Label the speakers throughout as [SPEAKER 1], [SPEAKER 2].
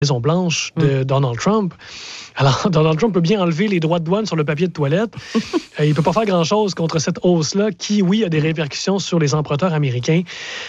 [SPEAKER 1] Maison-Blanche de Donald Trump. Alors, Donald Trump peut bien enlever les droits de douane sur le papier de toilette. Il ne peut pas faire grand-chose contre cette hausse-là qui, oui, a des répercussions sur les emprunteurs américains.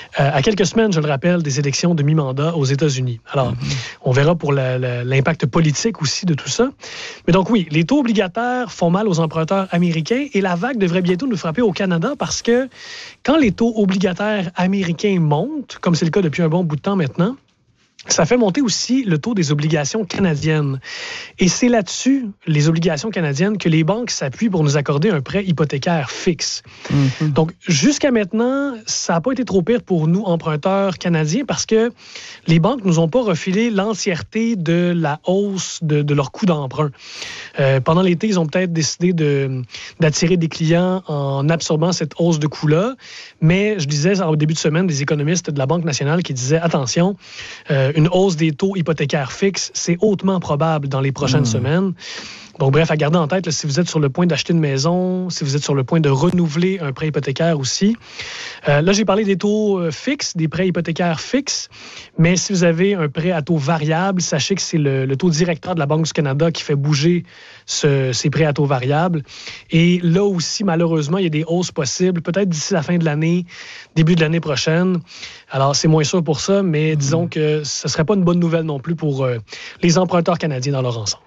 [SPEAKER 1] À quelques semaines, je le rappelle, des élections de mi-mandat aux États-Unis. Alors, on verra pour l'impact politique aussi de tout ça. Mais donc, oui, les taux obligataires font mal aux emprunteurs américains et la vague devrait bientôt nous frapper au Canada parce que quand les taux obligataires américains montent, comme c'est le cas depuis un bon bout de temps maintenant, ça fait monter aussi le taux des obligations canadiennes. Et c'est là-dessus, les obligations canadiennes, que les banques s'appuient pour nous accorder un prêt hypothécaire fixe. Donc, jusqu'à maintenant, ça n'a pas été trop pire pour nous, emprunteurs canadiens, parce que les banques ne nous ont pas refilé l'entièreté de la hausse de leur coût d'emprunt. Pendant l'été, ils ont peut-être décidé d'attirer des clients en absorbant cette hausse de coût-là. Mais je disais au début de semaine, des économistes de la Banque nationale qui disaient « Attention, une hausse des taux hypothécaires fixes, c'est hautement probable dans les prochaines semaines. » Donc, bref, à garder en tête, là, si vous êtes sur le point d'acheter une maison, si vous êtes sur le point de renouveler un prêt hypothécaire aussi. Là, j'ai parlé des taux fixes, des prêts hypothécaires fixes, mais si vous avez un prêt à taux variable, sachez que c'est le taux directeur de la Banque du Canada qui fait bouger ces prêts à taux variables. Et là aussi, malheureusement, il y a des hausses possibles, peut-être d'ici la fin de l'année, début de l'année prochaine. Alors, c'est moins sûr pour ça, mais disons que ce ne serait pas une bonne nouvelle non plus pour les emprunteurs canadiens dans leur ensemble.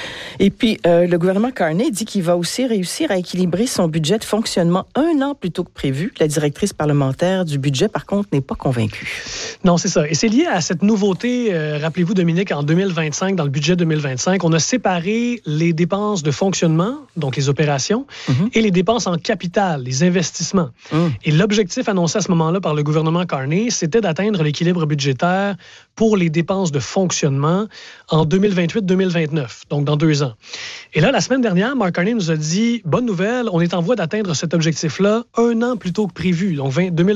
[SPEAKER 2] Et puis, le gouvernement Carney dit qu'il va aussi réussir à équilibrer son budget de fonctionnement 1 an plus tôt que prévu. La directrice parlementaire du budget, par contre, n'est pas convaincue.
[SPEAKER 1] Non, c'est ça. Et c'est lié à cette nouveauté, rappelez-vous, Dominique, en 2025, dans le budget 2025, on a séparé les dépenses de fonctionnement, donc les opérations, et les dépenses en capital, les investissements. Et l'objectif annoncé à ce moment-là par le gouvernement Carney, c'était d'atteindre l'équilibre budgétaire pour les dépenses de fonctionnement en 2028-2029, donc dans 2 ans. Et là, la semaine dernière, Mark Carney nous a dit, bonne nouvelle, on est en voie d'atteindre cet objectif-là 1 an plus tôt que prévu, donc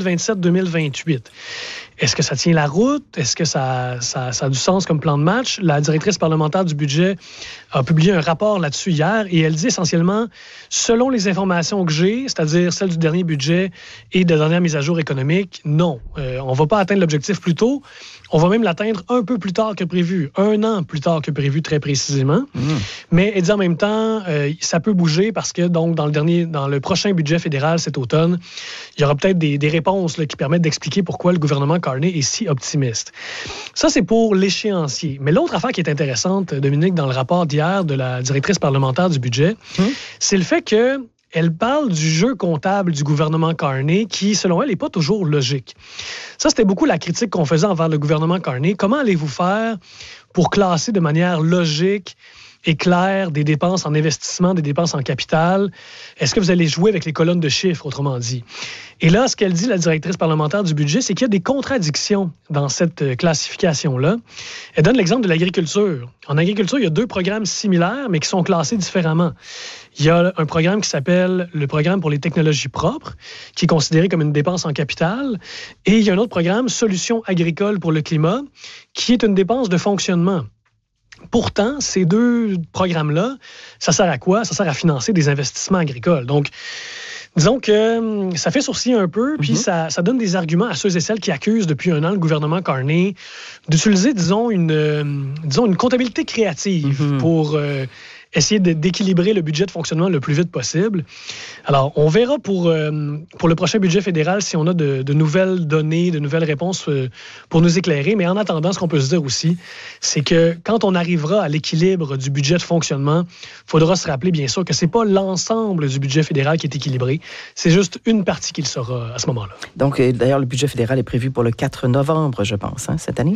[SPEAKER 1] 2027-2028. Est-ce que ça tient la route? Est-ce que ça a du sens comme plan de match? La directrice parlementaire du budget a publié un rapport là-dessus hier et elle dit essentiellement, selon les informations que j'ai, c'est-à-dire celles du dernier budget et de la dernière mise à jour économique, non. On ne va pas atteindre l'objectif plus tôt. On va même l'atteindre un peu plus tard que prévu, 1 an plus tard que prévu, très précisément. Mais elle dit en même temps, ça peut bouger parce que donc dans le prochain budget fédéral cet automne, il y aura peut-être des réponses là, qui permettent d'expliquer pourquoi le gouvernement Carney est si optimiste. Ça, c'est pour l'échéancier. Mais l'autre affaire qui est intéressante, Dominique, dans le rapport d'hier de la directrice parlementaire du budget, c'est le fait que elle parle du jeu comptable du gouvernement Carney qui, selon elle, n'est pas toujours logique. Ça, c'était beaucoup la critique qu'on faisait envers le gouvernement Carney. Comment allez-vous faire pour classer de manière logique et claire des dépenses en investissement, des dépenses en capital? Est-ce que vous allez jouer avec les colonnes de chiffres, autrement dit? Et là, ce qu'elle dit, la directrice parlementaire du budget, c'est qu'il y a des contradictions dans cette classification-là. Elle donne l'exemple de l'agriculture. En agriculture, il y a 2 programmes similaires, mais qui sont classés différemment. Il y a un programme qui s'appelle le programme pour les technologies propres, qui est considéré comme une dépense en capital. Et il y a un autre programme, Solutions agricoles pour le climat, qui est une dépense de fonctionnement. Pourtant, ces 2 programmes-là, ça sert à quoi? Ça sert à financer des investissements agricoles. Donc, disons que ça fait sourciller un peu, puis ça donne des arguments à ceux et celles qui accusent depuis 1 an le gouvernement Carney d'utiliser, disons, une comptabilité créative pour essayer d'équilibrer le budget de fonctionnement le plus vite possible. Alors, on verra pour le prochain budget fédéral si on a de nouvelles données, de nouvelles réponses pour nous éclairer. Mais en attendant, ce qu'on peut se dire aussi, c'est que quand on arrivera à l'équilibre du budget de fonctionnement, il faudra se rappeler, bien sûr, que ce n'est pas l'ensemble du budget fédéral qui est équilibré. C'est juste une partie qui le sera à ce moment-là.
[SPEAKER 2] Donc, d'ailleurs, le budget fédéral est prévu pour le 4 novembre, je pense, cette année?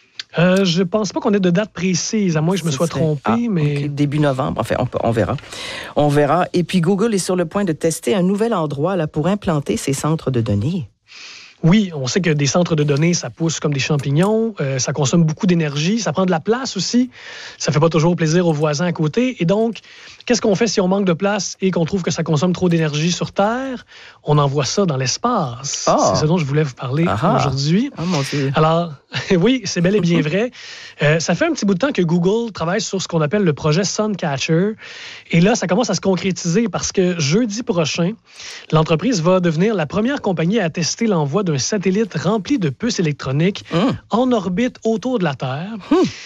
[SPEAKER 1] Je pense pas qu'on ait de date précise, à moins que je me sois trompé, mais...
[SPEAKER 2] Okay. Début novembre, enfin, on verra. On verra. Et puis, Google est sur le point de tester un nouvel endroit là, pour implanter ses centres de données.
[SPEAKER 1] Oui, on sait que des centres de données, ça pousse comme des champignons, ça consomme beaucoup d'énergie, ça prend de la place aussi, ça fait pas toujours plaisir aux voisins à côté. Et donc, qu'est-ce qu'on fait si on manque de place et qu'on trouve que ça consomme trop d'énergie sur Terre? On envoie ça dans l'espace. C'est ce dont je voulais vous parler aujourd'hui.
[SPEAKER 2] Mon Dieu.
[SPEAKER 1] Alors, oui, c'est bel et bien vrai. Ça fait un petit bout de temps que Google travaille sur ce qu'on appelle le projet Suncatcher. Et là, ça commence à se concrétiser parce que jeudi prochain, l'entreprise va devenir la première compagnie à tester l'envoi d'un satellite rempli de puces électroniques en orbite autour de la Terre.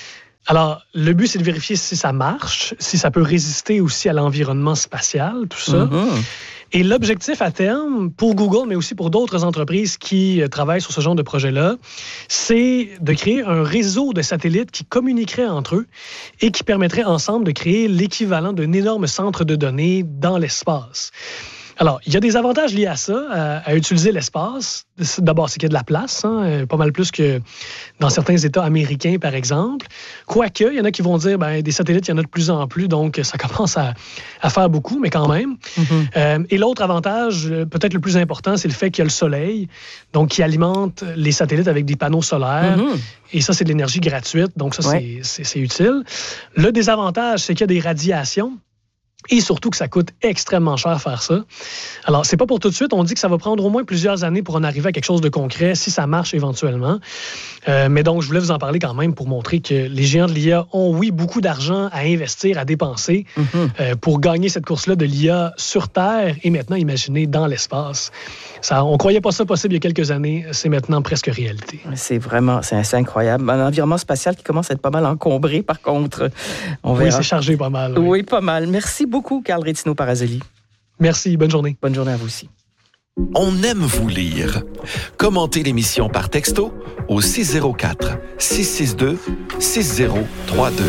[SPEAKER 1] Alors, le but, c'est de vérifier si ça marche, si ça peut résister aussi à l'environnement spatial, tout ça. Et l'objectif à terme, pour Google, mais aussi pour d'autres entreprises qui travaillent sur ce genre de projet-là, c'est de créer un réseau de satellites qui communiqueraient entre eux et qui permettrait ensemble de créer l'équivalent d'un énorme centre de données dans l'espace. Alors, il y a des avantages liés à ça, à utiliser l'espace. D'abord, c'est qu'il y a de la place, pas mal plus que dans certains États américains, par exemple. Quoique, il y en a qui vont dire, des satellites, il y en a de plus en plus, donc ça commence à faire beaucoup, mais quand même. Et l'autre avantage, peut-être le plus important, c'est le fait qu'il y a le soleil, donc qui alimente les satellites avec des panneaux solaires. Et ça, c'est de l'énergie gratuite, donc ça, c'est utile. Le désavantage, c'est qu'il y a des radiations. Et surtout que ça coûte extrêmement cher faire ça. Alors, c'est pas pour tout de suite. On dit que ça va prendre au moins plusieurs années pour en arriver à quelque chose de concret, si ça marche éventuellement. Mais donc, je voulais vous en parler quand même pour montrer que les géants de l'IA ont, oui, beaucoup d'argent à investir, à dépenser pour gagner cette course-là de l'IA sur Terre et maintenant, imaginez, dans l'espace. On croyait pas ça possible il y a quelques années. C'est maintenant presque réalité.
[SPEAKER 2] C'est incroyable. Un environnement spatial qui commence à être pas mal encombré, par contre. On verra.
[SPEAKER 1] Oui, c'est chargé pas mal.
[SPEAKER 2] Oui, pas mal. Merci beaucoup, Carl Rétinaud-Parazoli.
[SPEAKER 1] Merci, bonne journée.
[SPEAKER 2] Bonne journée à vous aussi.
[SPEAKER 3] On aime vous lire. Commentez l'émission par texto au 604-662-6032.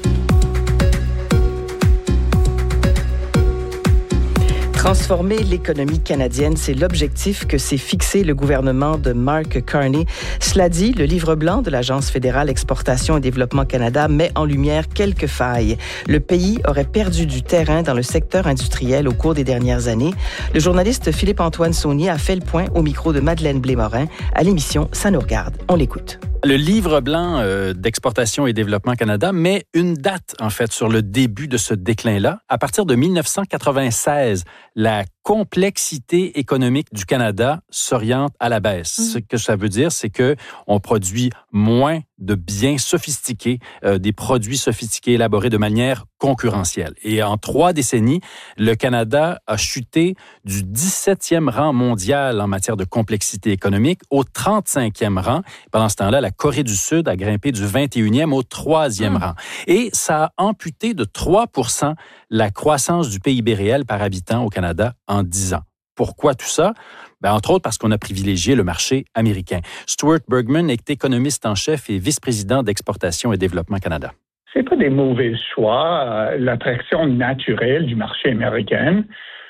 [SPEAKER 2] Transformer l'économie canadienne, c'est l'objectif que s'est fixé le gouvernement de Mark Carney. Cela dit, le livre blanc de l'Agence fédérale Exportation et Développement Canada met en lumière quelques failles. Le pays aurait perdu du terrain dans le secteur industriel au cours des dernières années. Le journaliste Philippe-Antoine Saunier a fait le point au micro de Madeleine Blais-Morin à l'émission Ça nous regarde. On l'écoute.
[SPEAKER 4] Le livre blanc d'Exportation et Développement Canada met une date, en fait, sur le début de ce déclin-là. À partir de 1996, la complexité économique du Canada s'oriente à la baisse. Ce que ça veut dire, c'est que on produit moins de biens sophistiqués, des produits sophistiqués élaborés de manière concurrentielle. Et en 3 décennies, le Canada a chuté du 17e rang mondial en matière de complexité économique au 35e rang. Pendant ce temps-là, la Corée du Sud a grimpé du 21e au 3e rang. Et ça a amputé de 3% la croissance du PIB réel par habitant au Canada en 10 ans. Pourquoi tout ça? Entre autres parce qu'on a privilégié le marché américain. Stuart Bergman est économiste en chef et vice-président d'Exportation et Développement Canada.
[SPEAKER 5] C'est pas des mauvais choix. L'attraction naturelle du marché américain,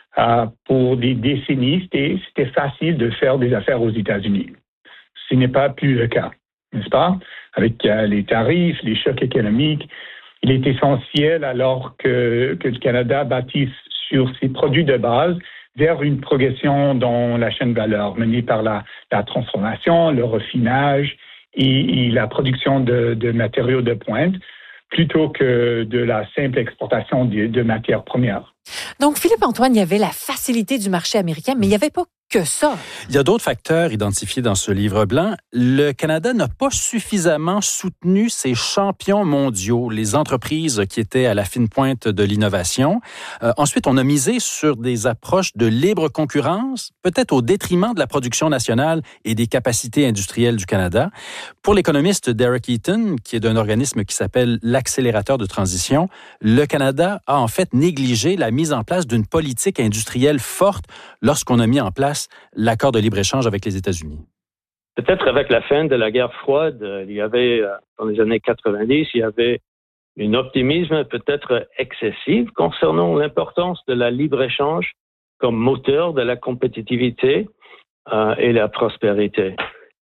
[SPEAKER 5] pour des décennies, c'était facile de faire des affaires aux États-Unis. Ce n'est pas plus le cas, n'est-ce pas? Avec les tarifs, les chocs économiques, il est essentiel alors que le Canada bâtisse sur ses produits de base vers une progression dans la chaîne de valeur menée par la transformation, le raffinage et la production de matériaux de pointe plutôt que de la simple exportation de matières premières.
[SPEAKER 6] Donc, Philippe-Antoine, il y avait la facilité du marché américain, mais il n'y avait pas que ça.
[SPEAKER 4] Il y a d'autres facteurs identifiés dans ce livre blanc. Le Canada n'a pas suffisamment soutenu ses champions mondiaux, les entreprises qui étaient à la fine pointe de l'innovation. Ensuite, on a misé sur des approches de libre concurrence, peut-être au détriment de la production nationale et des capacités industrielles du Canada. Pour l'économiste Derek Eaton, qui est d'un organisme qui s'appelle l'Accélérateur de transition, le Canada a en fait négligé la mise en place d'une politique industrielle forte lorsqu'on a mis en place l'accord de libre-échange avec les États-Unis.
[SPEAKER 7] Peut-être avec la fin de la guerre froide, il y avait, dans les années 90, il y avait un optimisme peut-être excessif concernant l'importance de la libre-échange comme moteur de la compétitivité et la prospérité.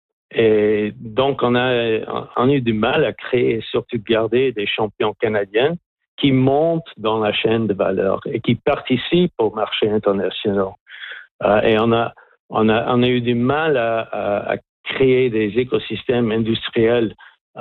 [SPEAKER 7] Et donc, on a eu du mal à créer et surtout garder des champions canadiens qui montent dans la chaîne de valeur et qui participent au marché international. Et on a eu du mal à créer des écosystèmes industriels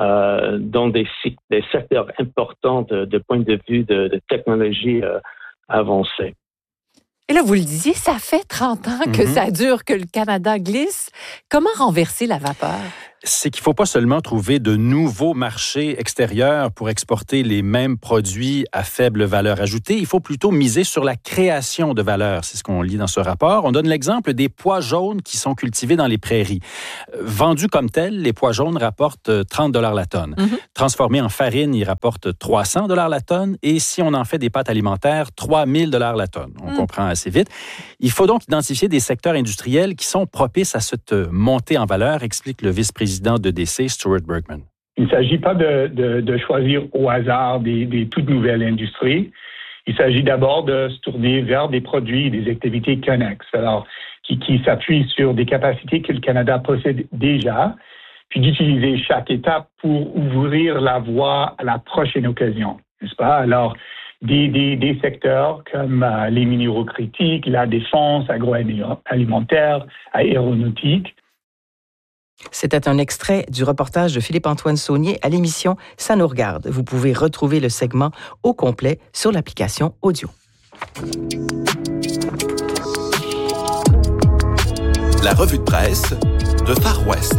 [SPEAKER 7] dans des secteurs importants de point de vue de technologie avancée.
[SPEAKER 6] Et là, vous le disiez, ça fait 30 ans que ça dure, que le Canada glisse. Comment renverser la vapeur?
[SPEAKER 4] c'est qu'il ne faut pas seulement trouver de nouveaux marchés extérieurs pour exporter les mêmes produits à faible valeur ajoutée. Il faut plutôt miser sur la création de valeur. C'est ce qu'on lit dans ce rapport. On donne l'exemple des pois jaunes qui sont cultivés dans les prairies. Vendus comme tels, les pois jaunes rapportent 30 $ la tonne. Transformés en farine, ils rapportent 300 $ la tonne. Et si on en fait des pâtes alimentaires, 3 000 $ la tonne. On comprend assez vite. Il faut donc identifier des secteurs industriels qui sont propices à cette montée en valeur, explique le vice-président de DC, Stuart Bergman.
[SPEAKER 5] Il ne s'agit pas de choisir au hasard des toutes nouvelles industries. Il s'agit d'abord de se tourner vers des produits et des activités connexes, alors qui s'appuient sur des capacités que le Canada possède déjà, puis d'utiliser chaque étape pour ouvrir la voie à la prochaine occasion, n'est-ce pas? Alors, des secteurs comme les minéraux critiques, la défense, agroalimentaire, aéronautique.
[SPEAKER 2] C'était un extrait du reportage de Philippe-Antoine Saunier à l'émission Ça nous regarde. Vous pouvez retrouver le segment au complet sur l'application audio.
[SPEAKER 3] La revue de presse de Far West.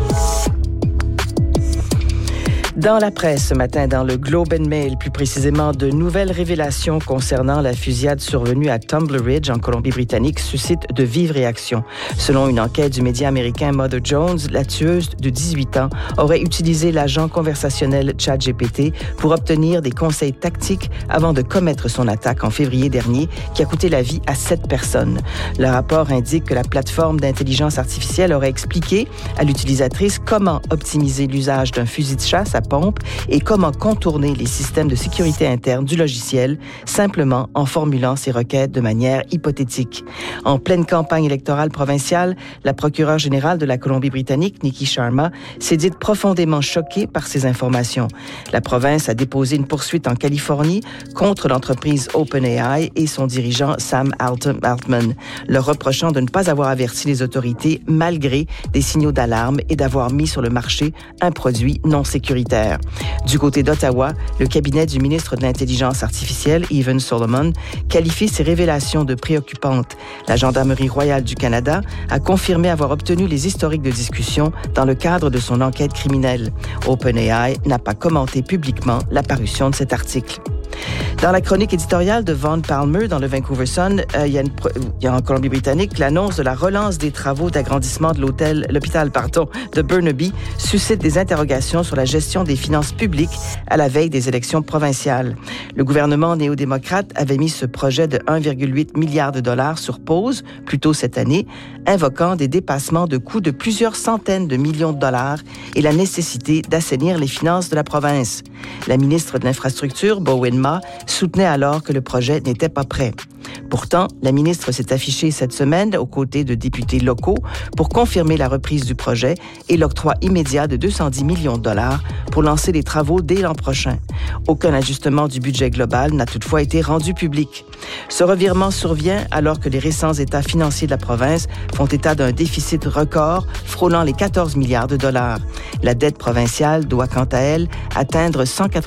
[SPEAKER 2] Dans la presse ce matin, dans le Globe and Mail, plus précisément, de nouvelles révélations concernant la fusillade survenue à Tumbler Ridge, en Colombie-Britannique, suscitent de vives réactions. Selon une enquête du média américain Mother Jones, la tueuse de 18 ans aurait utilisé l'agent conversationnel ChatGPT pour obtenir des conseils tactiques avant de commettre son attaque en février dernier, qui a coûté la vie à 7 personnes. Le rapport indique que la plateforme d'intelligence artificielle aurait expliqué à l'utilisatrice comment optimiser l'usage d'un fusil de chasse à pompe et comment contourner les systèmes de sécurité interne du logiciel, simplement en formulant ses requêtes de manière hypothétique. En pleine campagne électorale provinciale, la procureure générale de la Colombie-Britannique, Nikki Sharma, s'est dite profondément choquée par ces informations. La province a déposé une poursuite en Californie contre l'entreprise OpenAI et son dirigeant Sam Altman, leur reprochant de ne pas avoir averti les autorités malgré des signaux d'alarme et d'avoir mis sur le marché un produit non sécuritaire. Du côté d'Ottawa, le cabinet du ministre de l'Intelligence artificielle, Evan Solomon, qualifie ces révélations de préoccupantes. La Gendarmerie royale du Canada a confirmé avoir obtenu les historiques de discussion dans le cadre de son enquête criminelle. OpenAI n'a pas commenté publiquement la parution de cet article. Dans la chronique éditoriale de Vaughn Palmer dans le Vancouver Sun, il y a en Colombie-Britannique l'annonce de la relance des travaux d'agrandissement de l'hôpital de Burnaby suscite des interrogations sur la gestion des finances publiques à la veille des élections provinciales. Le gouvernement néo-démocrate avait mis ce projet de 1,8 milliard de dollars sur pause plus tôt cette année, invoquant des dépassements de coûts de plusieurs centaines de millions de dollars et la nécessité d'assainir les finances de la province. La ministre de l'Infrastructure, Bowen Ma, soutenait alors que le projet n'était pas prêt. Pourtant, la ministre s'est affichée cette semaine aux côtés de députés locaux pour confirmer la reprise du projet et l'octroi immédiat de 210 millions de dollars pour lancer les travaux dès l'an prochain. Aucun ajustement du budget global n'a toutefois été rendu public. Ce revirement survient alors que les récents états financiers de la province font état d'un déficit record frôlant les 14 milliards de dollars. La dette provinciale doit quant à elle atteindre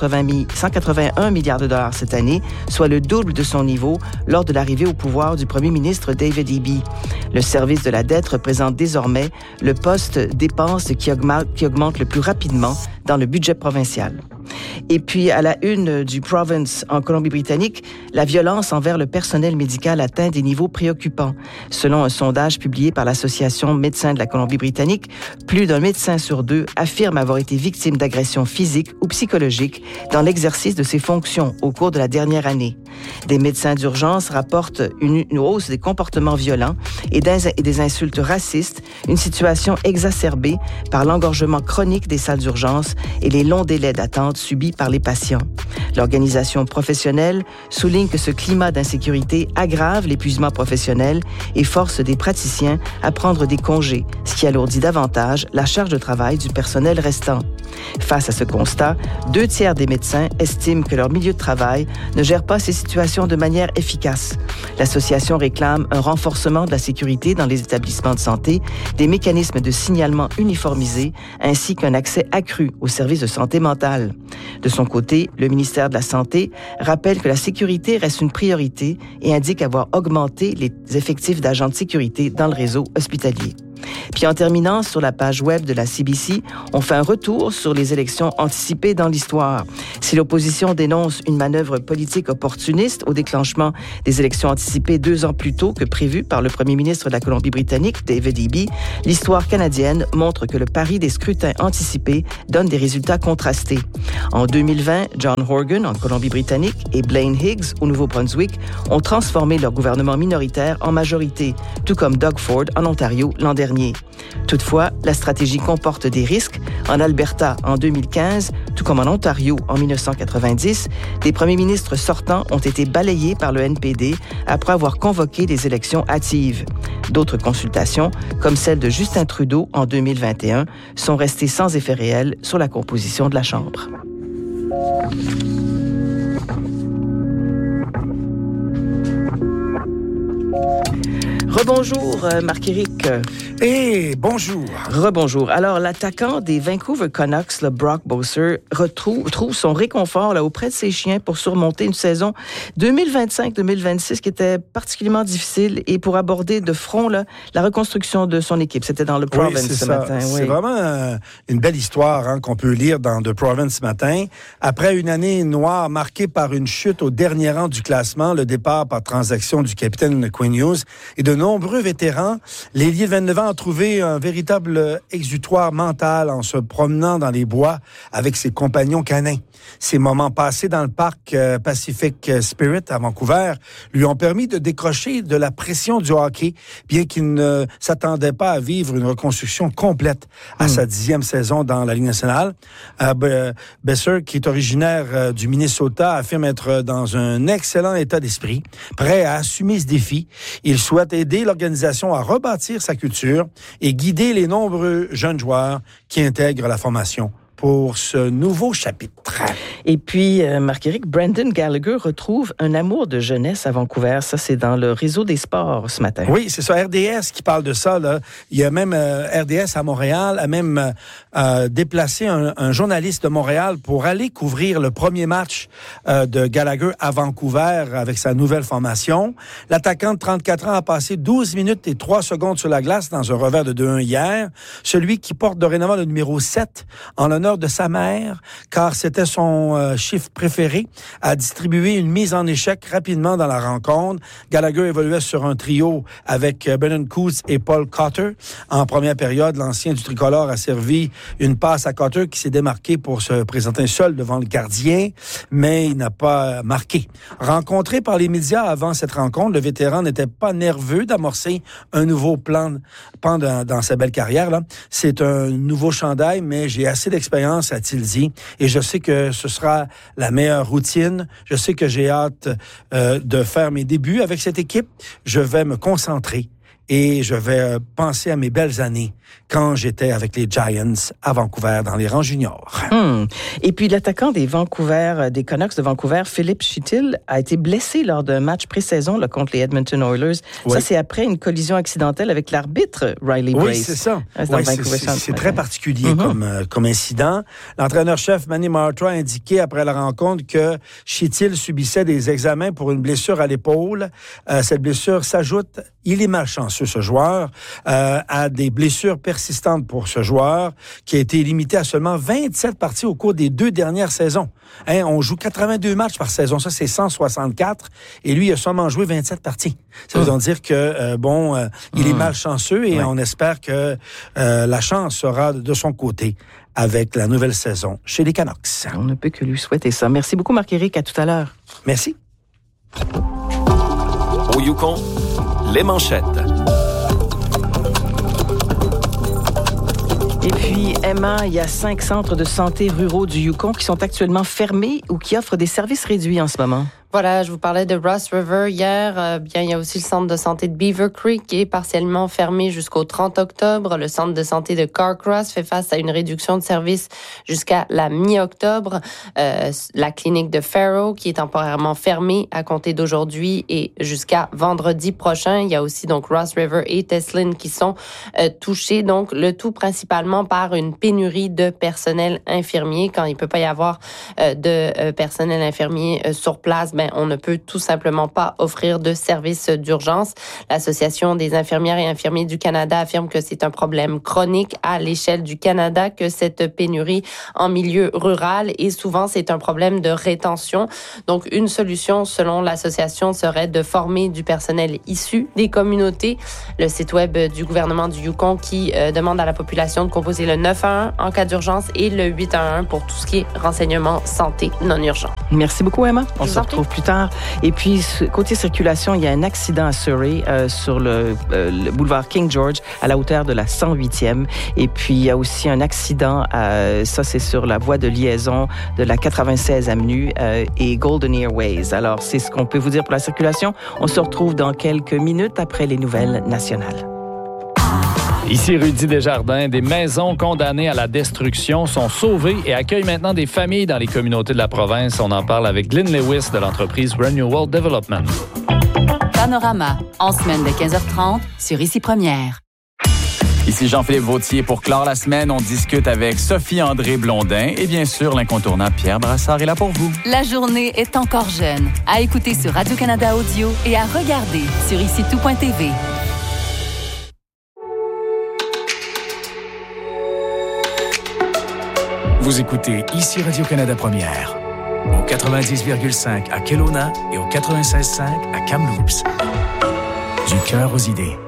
[SPEAKER 2] 181 milliards de dollars cette année, soit le double de son niveau lors de l'arrivée au pouvoir du premier ministre David Eby. Le service de la dette représente désormais le poste dépenses qui augmente le plus rapidement dans le budget provincial. Et puis, à la une du Province en Colombie-Britannique, la violence envers le personnel médical atteint des niveaux préoccupants. Selon un sondage publié par l'Association Médecins de la Colombie-Britannique, plus d'un médecin sur 2 affirme avoir été victime d'agressions physiques ou psychologiques dans l'exercice de ses fonctions au cours de la dernière année. Des médecins d'urgence rapportent une hausse des comportements violents et des insultes racistes, une situation exacerbée par l'engorgement chronique des salles d'urgence et les longs délais d'attente subis par les patients. L'organisation professionnelle souligne que ce climat d'insécurité aggrave l'épuisement professionnel et force des praticiens à prendre des congés, ce qui alourdit davantage la charge de travail du personnel restant. Face à ce constat, 2/3 des médecins estiment que leur milieu de travail ne gère pas ces situations de manière efficace. L'association réclame un renforcement de la sécurité dans les établissements de santé, des mécanismes de signalement uniformisés, ainsi qu'un accès accru aux services de santé mentale. De son côté, le ministère de la Santé rappelle que la sécurité reste une priorité et indique avoir augmenté les effectifs d'agents de sécurité dans le réseau hospitalier. Puis en terminant, sur la page web de la CBC, on fait un retour sur les élections anticipées dans l'histoire. Si l'opposition dénonce une manœuvre politique opportuniste au déclenchement des élections anticipées 2 ans plus tôt que prévu par le premier ministre de la Colombie-Britannique, David Eby, l'histoire canadienne montre que le pari des scrutins anticipés donne des résultats contrastés. En 2020, John Horgan en Colombie-Britannique et Blaine Higgs au Nouveau-Brunswick ont transformé leur gouvernement minoritaire en majorité, tout comme Doug Ford en Ontario l'an dernier. Toutefois, la stratégie comporte des risques. En Alberta, en 2015, tout comme en Ontario en 1990, des premiers ministres sortants ont été balayés par le NPD après avoir convoqué des élections hâtives. D'autres consultations, comme celle de Justin Trudeau en 2021, sont restées sans effet réel sur la composition de la Chambre. Rebonjour, Marc-Éric.
[SPEAKER 8] Bonjour.
[SPEAKER 2] Rebonjour. Alors, l'attaquant des Vancouver Canucks, le Brock Boeser, trouve son réconfort là, auprès de ses chiens pour surmonter une saison 2025-2026 qui était particulièrement difficile et pour aborder de front là, la reconstruction de son équipe. C'était dans le Province ce matin.
[SPEAKER 8] C'est vraiment une belle histoire qu'on peut lire dans The Province ce matin. Après une année noire marquée par une chute au dernier rang du classement, le départ par transaction du capitaine Quinn Hughes et de nombreux vétérans, l'ailier de 29 ans a trouvé un véritable exutoire mental en se promenant dans les bois avec ses compagnons canins. Ces moments passés dans le parc Pacific Spirit à Vancouver lui ont permis de décrocher de la pression du hockey, bien qu'il ne s'attendait pas à vivre une reconstruction complète à sa 10e saison dans la Ligue nationale. Boeser, qui est originaire du Minnesota, affirme être dans un excellent état d'esprit, prêt à assumer ce défi. Il souhaite aider l'organisation à rebâtir sa culture et guider les nombreux jeunes joueurs qui intègrent la formation pour ce nouveau chapitre.
[SPEAKER 2] Et puis, Marc-Éric, Brendan Gallagher retrouve un amour de jeunesse à Vancouver. Ça, c'est dans le réseau des sports ce matin.
[SPEAKER 8] Oui, c'est ça. RDS qui parle de ça. Là. Il y a même RDS à Montréal a même déplacé un journaliste de Montréal pour aller couvrir le premier match de Gallagher à Vancouver avec sa nouvelle formation. L'attaquant de 34 ans a passé 12 minutes et 3 secondes sur la glace dans un revers de 2-1 hier. Celui qui porte dorénavant le numéro 7 en l'honneur de sa mère, car c'était son chiffre préféré, a distribué une mise en échec rapidement dans la rencontre. Gallagher évoluait sur un trio avec Brennan Coates et Paul Cotter. En première période, l'ancien du tricolore a servi une passe à Cotter qui s'est démarqué pour se présenter seul devant le gardien, mais il n'a pas marqué. Rencontré par les médias avant cette rencontre, le vétéran n'était pas nerveux d'amorcer un nouveau plan dans sa belle carrière. Là. C'est un nouveau chandail, mais j'ai assez d'expérience, a-t-il dit, et je sais que ce sera la meilleure routine. Je sais que j'ai hâte de faire mes débuts avec cette équipe. Je vais me concentrer et je vais penser à mes belles années quand j'étais avec les Giants à Vancouver dans les rangs juniors.
[SPEAKER 2] Et puis l'attaquant des Canucks de Vancouver, Philippe Chytil, a été blessé lors d'un match pré-saison là, contre les Edmonton Oilers. Oui. Ça, c'est après une collision accidentelle avec l'arbitre Riley Brace.
[SPEAKER 8] Oui, c'est ça. C'est très particulier comme incident. L'entraîneur-chef Manny Martra a indiqué après la rencontre que Chytil subissait des examens pour une blessure à l'épaule. Cette blessure s'ajoute, il est malchanceux ce joueur, à des blessures persistante pour ce joueur qui a été limité à seulement 27 parties au cours des 2 dernières saisons. On joue 82 matchs par saison, ça c'est 164, et lui il a seulement joué 27 parties. Ça veut donc dire que, il est malchanceux et on espère que la chance sera de son côté avec la nouvelle saison chez les Canucks.
[SPEAKER 2] On ne peut que lui souhaiter ça. Merci beaucoup Marc-Éric, à tout à l'heure.
[SPEAKER 8] Merci.
[SPEAKER 3] Au Yukon, les manchettes.
[SPEAKER 2] Et puis, Emma, il y a 5 centres de santé ruraux du Yukon qui sont actuellement fermés ou qui offrent des services réduits en ce moment.
[SPEAKER 9] Voilà, je vous parlais de Ross River hier. Il y a aussi le centre de santé de Beaver Creek qui est partiellement fermé jusqu'au 30 octobre. Le centre de santé de Carcross fait face à une réduction de services jusqu'à la mi-octobre. La clinique de Faro qui est temporairement fermée à compter d'aujourd'hui et jusqu'à vendredi prochain. Il y a aussi donc Ross River et Teslin qui sont touchés. Donc, le tout principalement par une pénurie de personnel infirmier. Quand il peut pas y avoir de personnel infirmier sur place, on ne peut tout simplement pas offrir de services d'urgence. L'Association des infirmières et infirmiers du Canada affirme que c'est un problème chronique à l'échelle du Canada, que cette pénurie en milieu rural, et souvent c'est un problème de rétention. Donc une solution selon l'association serait de former du personnel issu des communautés. Le site web du gouvernement du Yukon qui demande à la population de composer le 911 en cas d'urgence et le 811 pour tout ce qui est renseignement santé non urgent.
[SPEAKER 2] Merci beaucoup, Emma. On se retrouve plus tard. Et puis, côté circulation, il y a un accident à Surrey sur le boulevard King George à la hauteur de la 108e. Et puis, il y a aussi un accident, ça c'est sur la voie de liaison de la 96 avenue et Golden Airways. Alors, c'est ce qu'on peut vous dire pour la circulation. On se retrouve dans quelques minutes après les nouvelles nationales.
[SPEAKER 10] Ici Rudy Desjardins, des maisons condamnées à la destruction sont sauvées et accueillent maintenant des familles dans les communautés de la province. On en parle avec Glenn Lewis de l'entreprise Renewal Development.
[SPEAKER 11] Panorama, en semaine de 15h30 sur Ici Première.
[SPEAKER 12] Ici Jean-Philippe Vautier. Pour clore la semaine, on discute avec Sophie-André Blondin et bien sûr l'incontournable Pierre Brassard est là pour vous.
[SPEAKER 11] La journée est encore jeune. À écouter sur Radio-Canada Audio et à regarder sur IciTout.tv.
[SPEAKER 13] Vous écoutez Ici Radio-Canada Première, au 90,5 à Kelowna et au 96,5 à Kamloops. Du cœur aux idées.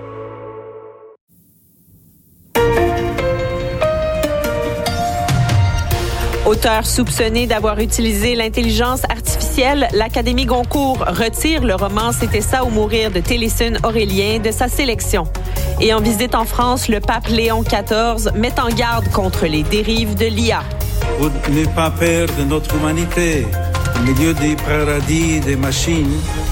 [SPEAKER 14] Auteur soupçonné d'avoir utilisé l'intelligence artificielle, l'Académie Goncourt retire le roman « C'était ça ou mourir » de Télisson Aurélien de sa sélection. Et en visite en France, le pape Léon XIV met en garde contre les dérives de l'IA.
[SPEAKER 15] Pour ne pas perdre notre humanité au milieu des paradis des machines.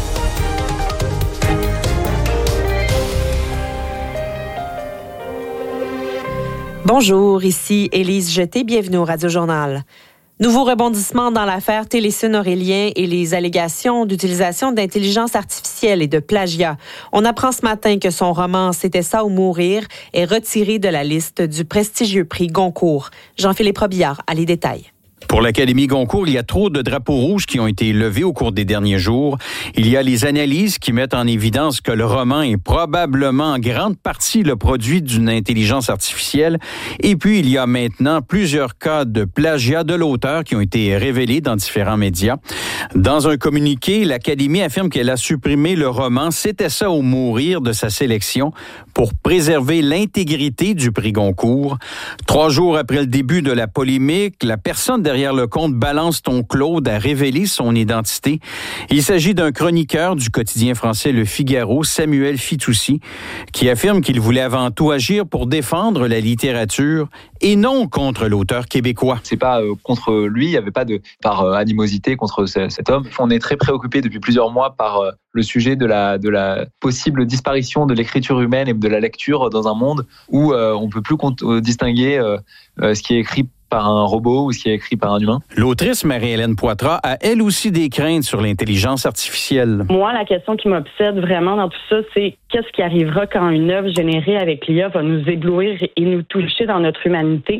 [SPEAKER 14] Bonjour, ici Élise Jeté, bienvenue au Radio-Journal. Nouveau rebondissement dans l'affaire Télisson Aurélien et les allégations d'utilisation d'intelligence artificielle et de plagiat. On apprend ce matin que son roman « C'était ça ou mourir » est retiré de la liste du prestigieux prix Goncourt. Jean-Philippe Robillard a les détails.
[SPEAKER 4] Pour l'Académie Goncourt, il y a trop de drapeaux rouges qui ont été levés au cours des derniers jours. Il y a les analyses qui mettent en évidence que le roman est probablement en grande partie le produit d'une intelligence artificielle. Et puis, il y a maintenant plusieurs cas de plagiat de l'auteur qui ont été révélés dans différents médias. Dans un communiqué, l'Académie affirme qu'elle a supprimé le roman « C'était ça ou mourir » de sa sélection pour préserver l'intégrité du prix Goncourt. 3 jours après le début de la polémique, la personne derrière le compte Balance ton Claude a révélé son identité. Il s'agit d'un chroniqueur du quotidien français Le Figaro, Samuel Fitoussi, qui affirme qu'il voulait avant tout agir pour défendre la littérature et non contre l'auteur québécois.
[SPEAKER 16] C'est pas contre lui, il n'y avait pas de animosité contre cet homme. On est très préoccupé depuis plusieurs mois par le sujet de la possible disparition de l'écriture humaine et de la lecture dans un monde où on peut plus distinguer ce qui est écrit par un robot ou ce qui est écrit par un humain.
[SPEAKER 4] L'autrice Marie-Hélène Poitras a elle aussi des craintes sur l'intelligence artificielle.
[SPEAKER 17] Moi, la question qui m'obsède vraiment dans tout ça, c'est qu'est-ce qui arrivera quand une œuvre générée avec l'IA va nous éblouir et nous toucher dans notre humanité.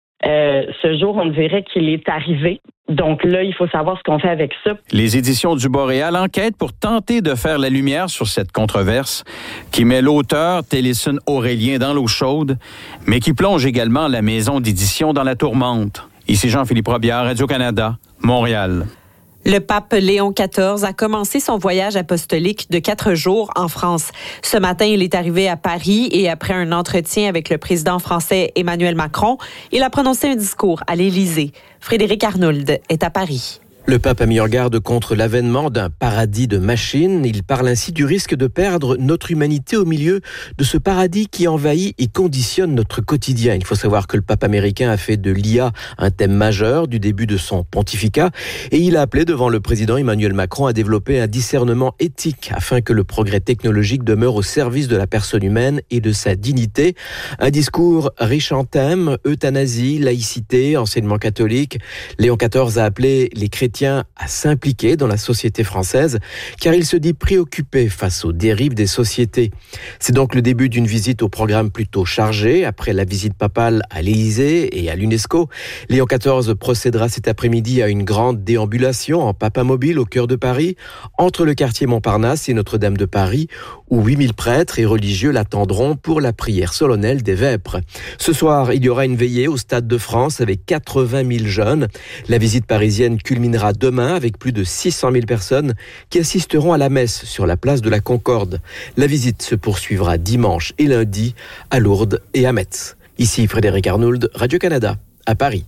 [SPEAKER 17] Ce jour, on dirait qu'il est arrivé. Donc là, il faut savoir ce qu'on fait avec ça.
[SPEAKER 4] Les éditions du Boréal enquêtent pour tenter de faire la lumière sur cette controverse qui met l'auteur Télisson Aurélien dans l'eau chaude, mais qui plonge également la maison d'édition dans la tourmente. Ici Jean-Philippe Robillard, Radio-Canada, Montréal.
[SPEAKER 14] Le pape Léon XIV a commencé son voyage apostolique de 4 jours en France. Ce matin, il est arrivé à Paris et après un entretien avec le président français Emmanuel Macron, il a prononcé un discours à l'Élysée. Frédéric Arnould est à Paris.
[SPEAKER 18] Le pape a mis en garde contre l'avènement d'un paradis de machines. Il parle ainsi du risque de perdre notre humanité au milieu de ce paradis qui envahit et conditionne notre quotidien. Il faut savoir que le pape américain a fait de l'IA un thème majeur du début de son pontificat et il a appelé devant le président Emmanuel Macron à développer un discernement éthique afin que le progrès technologique demeure au service de la personne humaine et de sa dignité. Un discours riche en thèmes, euthanasie, laïcité, enseignement catholique. Léon XIV a appelé les chrétiens Chrétien à s'impliquer dans la société française, car il se dit préoccupé face aux dérives des sociétés. C'est donc le début d'une visite au programme plutôt chargé. Après la visite papale à l'Élysée et à l'UNESCO, Léon XIV procédera cet après-midi à une grande déambulation en papamobile au cœur de Paris, entre le quartier Montparnasse et Notre-Dame de Paris, où 8000 prêtres et religieux l'attendront pour la prière solennelle des Vêpres. Ce soir, il y aura une veillée au Stade de France avec 80 000 jeunes. La visite parisienne culminera demain avec plus de 600 000 personnes qui assisteront à la messe sur la place de la Concorde. La visite se poursuivra dimanche et lundi à Lourdes et à Metz. Ici Frédéric Arnould, Radio-Canada, à Paris.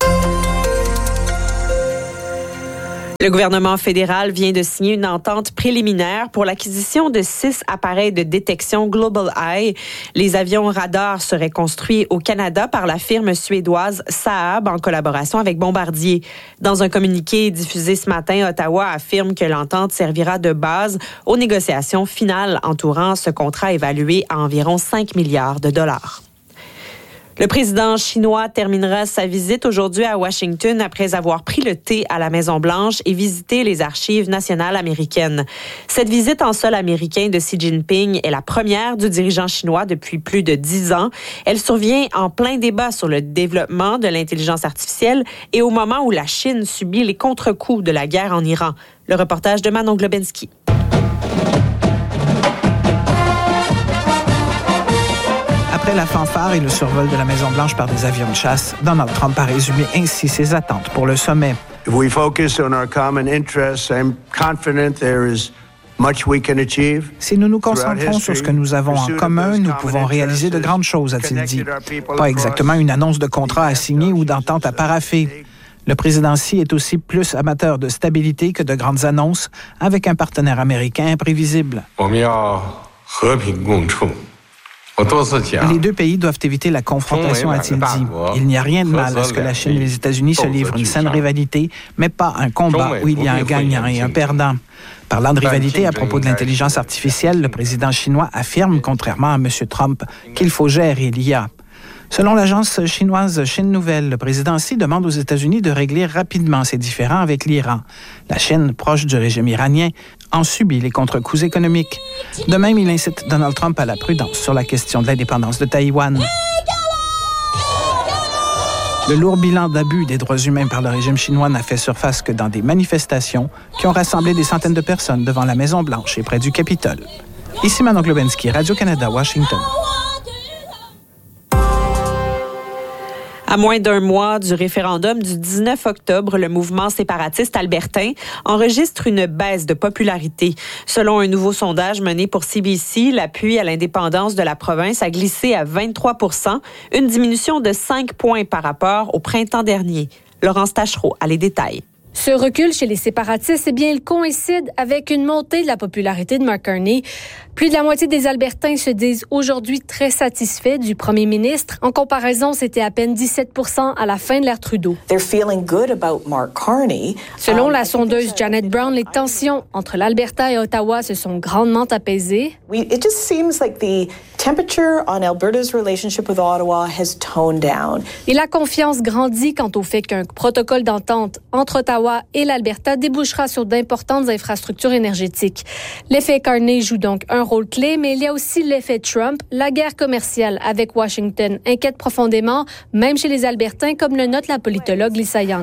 [SPEAKER 14] Le gouvernement fédéral vient de signer une entente préliminaire pour l'acquisition de 6 appareils de détection Global Eye. Les avions radars seraient construits au Canada par la firme suédoise Saab en collaboration avec Bombardier. Dans un communiqué diffusé ce matin, Ottawa affirme que l'entente servira de base aux négociations finales entourant ce contrat évalué à environ 5 milliards de dollars. Le président chinois terminera sa visite aujourd'hui à Washington après avoir pris le thé à la Maison-Blanche et visité les archives nationales américaines. Cette visite en sol américain de Xi Jinping est la première du dirigeant chinois depuis plus de 10 ans. Elle survient en plein débat sur le développement de l'intelligence artificielle et au moment où la Chine subit les contre-coups de la guerre en Iran. Le reportage de Manon Globensky.
[SPEAKER 19] Après la fanfare et le survol de la Maison-Blanche par des avions de chasse, Donald Trump a résumé ainsi ses attentes pour le sommet.
[SPEAKER 20] If we focus on our common interests, I'm confident there is much we can achieve.
[SPEAKER 19] Si nous nous concentrons sur ce que nous avons en commun, nous pouvons réaliser de grandes choses, a-t-il dit. Pas exactement une annonce de contrat à signer ou d'entente à paraffer. Le président Xi est aussi plus amateur de stabilité que de grandes annonces, avec un partenaire américain imprévisible. Les deux pays doivent éviter la confrontation, a-t-il dit. Il n'y a rien de mal à ce que la Chine et les États-Unis se livrent une saine rivalité, mais pas un combat où il y a un gagnant et un perdant. Parlant de rivalité à propos de l'intelligence artificielle, le président chinois affirme, contrairement à M. Trump, qu'il faut gérer l'IA. Selon l'agence chinoise Chine Nouvelle, le président Xi demande aux États-Unis de régler rapidement ses différends avec l'Iran. La Chine, proche du régime iranien, en subit les contre-coups économiques. De même, il incite Donald Trump à la prudence sur la question de l'indépendance de Taïwan. Le lourd bilan d'abus des droits humains par le régime chinois n'a fait surface que dans des manifestations qui ont rassemblé des centaines de personnes devant la Maison-Blanche et près du Capitole. Ici Manon Globensky, Radio-Canada, Washington.
[SPEAKER 14] À moins d'un mois du référendum du 19 octobre, le mouvement séparatiste albertain enregistre une baisse de popularité. Selon un nouveau sondage mené pour CBC, l'appui à l'indépendance de la province a glissé à 23 %, une diminution de 5 points par rapport au printemps dernier. Laurence Tachereau a les détails.
[SPEAKER 21] Ce recul chez les séparatistes, il coïncide avec une montée de la popularité de Mark Carney. Plus de la moitié des Albertains se disent aujourd'hui très satisfaits du premier ministre. En comparaison, c'était à peine 17 % à la fin de l'ère Trudeau. Selon la sondeuse Janet Brown, les tensions entre l'Alberta et Ottawa se sont grandement apaisées. Et la confiance grandit quant au fait qu'un protocole d'entente entre Ottawa et l'Alberta débouchera sur d'importantes infrastructures énergétiques. L'effet Carney joue donc un rôle clé, mais il y a aussi l'effet Trump. La guerre commerciale avec Washington inquiète profondément, même chez les Albertains, comme le note la politologue Lisa Young.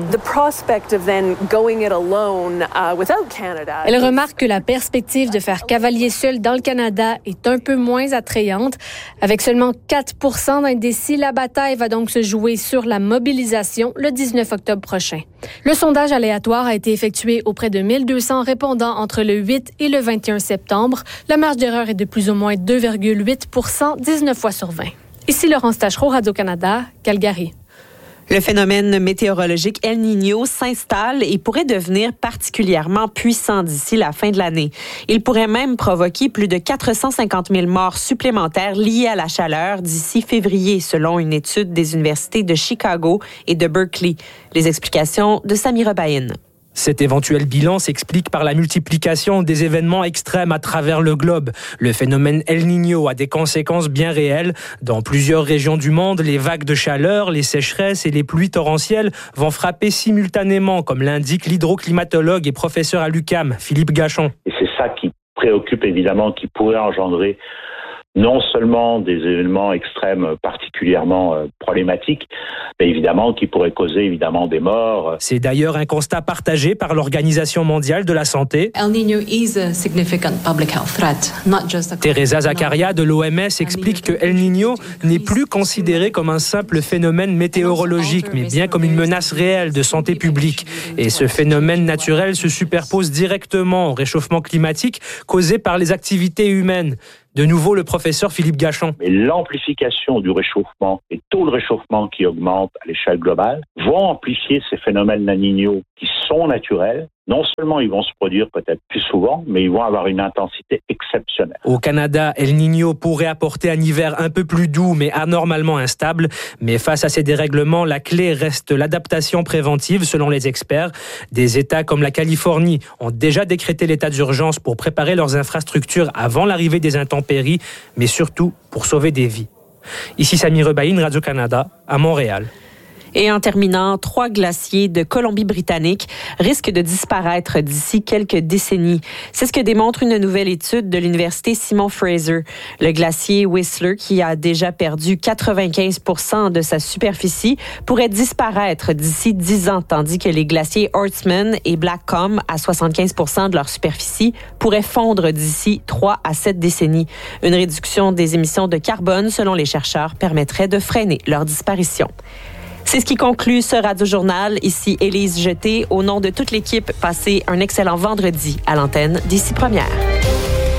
[SPEAKER 21] Elle remarque que la perspective de faire cavalier seul dans le Canada est un peu moins attrayante. Avec seulement 4 % d'indécis, la bataille va donc se jouer sur la mobilisation le 19 octobre prochain. Le sondage aléatoire a été effectué auprès de 1200 répondants entre le 8 et le 21 septembre. La marge d'erreur est de plus ou moins 2,8 %, 19 fois sur 20. Ici Laurence Tachereau, Radio-Canada, Calgary.
[SPEAKER 14] Le phénomène météorologique El Niño s'installe et pourrait devenir particulièrement puissant d'ici la fin de l'année. Il pourrait même provoquer plus de 450 000 morts supplémentaires liées à la chaleur d'ici février, selon une étude des universités de Chicago et de Berkeley. Les explications de Samira Baïn.
[SPEAKER 1] Cet éventuel bilan s'explique par la multiplication des événements extrêmes à travers le globe. Le phénomène El Niño a des conséquences bien réelles. Dans plusieurs régions du monde, les vagues de chaleur, les sécheresses et les pluies torrentielles vont frapper simultanément, comme l'indique l'hydroclimatologue et professeur à l'UQAM, Philippe Gachon.
[SPEAKER 22] Et c'est ça qui préoccupe évidemment, qui pourrait engendrer non seulement des événements extrêmes particulièrement problématiques, mais évidemment qui pourraient causer évidemment des morts.
[SPEAKER 1] C'est d'ailleurs un constat partagé par l'Organisation mondiale de la santé.
[SPEAKER 23] El Niño is a significant public health threat, not just a...
[SPEAKER 1] Teresa Zaccaria de l'OMS explique que El Niño n'est plus considéré comme un simple phénomène météorologique, mais bien comme une menace réelle de santé publique. Et ce phénomène naturel se superpose directement au réchauffement climatique causé par les activités humaines. De nouveau, le professeur Philippe Gachon.
[SPEAKER 22] Mais l'amplification du réchauffement et taux de réchauffement qui augmentent à l'échelle globale vont amplifier ces phénomènes La Niño qui sont naturels. Non seulement ils vont se produire peut-être plus souvent, mais ils vont avoir une intensité exceptionnelle.
[SPEAKER 1] Au Canada, El Niño pourrait apporter un hiver un peu plus doux, mais anormalement instable. Mais face à ces dérèglements, la clé reste l'adaptation préventive, selon les experts. Des États comme la Californie ont déjà décrété l'état d'urgence pour préparer leurs infrastructures avant l'arrivée des intempéries, mais surtout pour sauver des vies. Ici Sami Rebaïn, Radio-Canada, à Montréal.
[SPEAKER 14] Et en terminant, 3 glaciers de Colombie-Britannique risquent de disparaître d'ici quelques décennies. C'est ce que démontre une nouvelle étude de l'Université Simon Fraser. Le glacier Whistler, qui a déjà perdu 95% de sa superficie, pourrait disparaître d'ici 10 ans, tandis que les glaciers Horstman et Blackcomb, à 75% de leur superficie, pourraient fondre d'ici 3 à 7 décennies. Une réduction des émissions de carbone, selon les chercheurs, permettrait de freiner leur disparition. C'est ce qui conclut ce Radio-Journal. Ici Élise Jeté. Au nom de toute l'équipe, passez un excellent vendredi à l'antenne d'Ici Première.